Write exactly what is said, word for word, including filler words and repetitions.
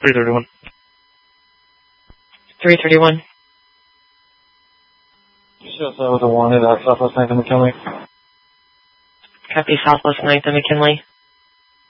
three thirty-one. three thirty-one. Shows that was a wanted at Southwest ninth and McKinley. Copy Southwest ninth and McKinley.